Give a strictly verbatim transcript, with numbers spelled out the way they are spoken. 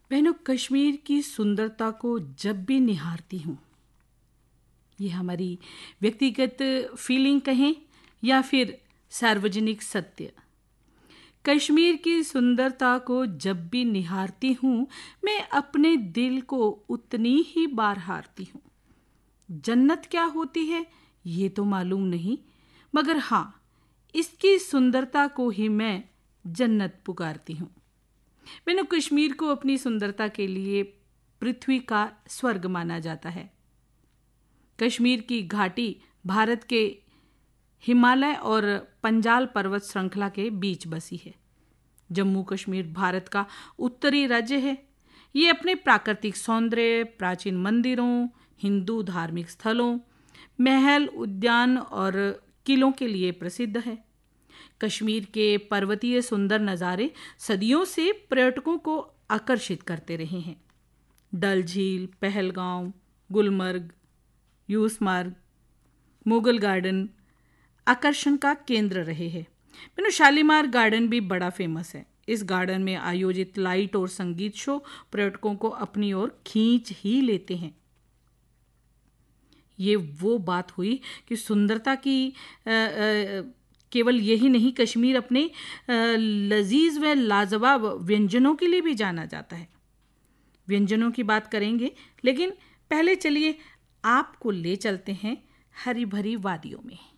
बहनों, कश्मीर की सुंदरता को जब भी निहारती हूँ, ये हमारी व्यक्तिगत फीलिंग कहें या फिर सार्वजनिक सत्य, कश्मीर की सुंदरता को जब भी निहारती हूँ, मैं अपने दिल को उतनी ही बार हारती हूँ। जन्नत क्या होती है ये तो मालूम नहीं, मगर हाँ, इसकी सुंदरता को ही मैं जन्नत पुकारती हूँ। मैंने कश्मीर को अपनी सुंदरता के लिए पृथ्वी का स्वर्ग माना जाता है। कश्मीर की घाटी भारत के हिमालय और पंजाल पर्वत श्रृंखला के बीच बसी है। जम्मू कश्मीर भारत का उत्तरी राज्य है। ये अपने प्राकृतिक सौंदर्य, प्राचीन मंदिरों, हिंदू धार्मिक स्थलों, महल, उद्यान और किलों के लिए प्रसिद्ध है। कश्मीर के पर्वतीय सुंदर नज़ारे सदियों से पर्यटकों को आकर्षित करते रहे हैं। डल झील, पहलगांव, गुलमर्ग, यूसमार्ग, मुगल गार्डन आकर्षण का केंद्र रहे हैं। मैंने शालीमार गार्डन भी बड़ा फेमस है। इस गार्डन में आयोजित लाइट और संगीत शो पर्यटकों को अपनी ओर खींच ही लेते हैं। ये वो बात हुई कि सुंदरता की आ, आ, केवल यही नहीं, कश्मीर अपने लजीज व लाजवाब व्यंजनों के लिए भी जाना जाता है। व्यंजनों की बात करेंगे, लेकिन पहले चलिए आपको ले चलते हैं हरी भरी वादियों में।